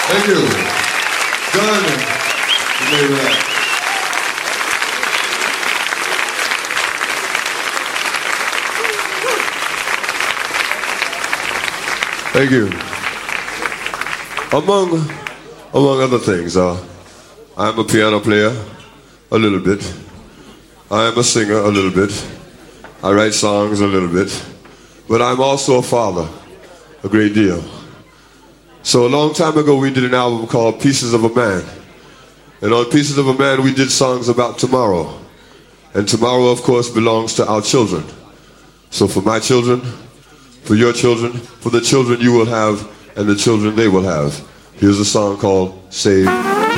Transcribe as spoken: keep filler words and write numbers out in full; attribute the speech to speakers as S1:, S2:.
S1: Thank you. Done. Thank you. Among, among other things, uh, I'm a piano player, a little bit. I am a singer, a little bit. I write songs, a little bit. But I'm also a father, a great deal. So a long time ago, we did an album called Pieces of a Man. And on Pieces of a Man, we did songs about tomorrow. And tomorrow, of course, belongs to our children. So for my children, for your children, for the children you will have, and the children they will have, here's a song called Save